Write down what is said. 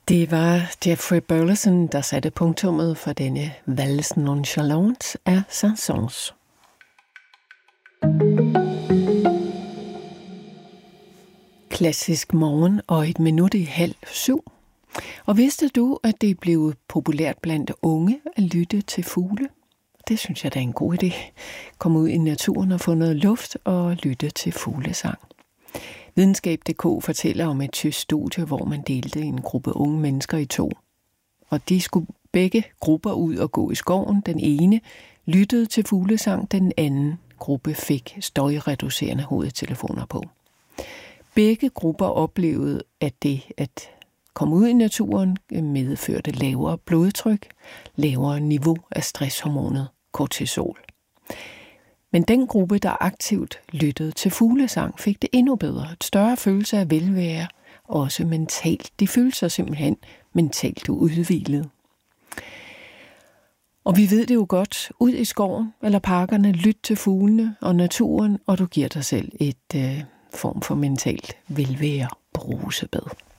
Det var Jeffrey Burleson, der satte punktummet for denne valse nonchalante af Saint-Saëns. Klassisk morgen og 6:05. Og vidste du, at det er blevet populært blandt unge at lytte til fugle? Det synes jeg, der er en god idé. Kom ud i naturen og få noget luft og lytte til fuglesang. Videnskab.dk fortæller om et tysk studie, hvor man delte en gruppe unge mennesker i 2. Og de skulle begge grupper ud og gå i skoven. Den ene lyttede til fuglesang, den anden gruppe fik støjreducerende hovedtelefoner på. Begge grupper oplevede, at det at komme ud i naturen medførte lavere blodtryk, lavere niveau af stresshormonet kortisol. Men den gruppe, der aktivt lyttede til fuglesang, fik det endnu bedre. Et større følelse af velvære, også mentalt. De følte sig simpelthen mentalt udhvilet. Og vi ved det jo godt. Ud i skoven eller parkerne, lyt til fuglene og naturen, og du giver dig selv et form for mentalt velvære brusebad.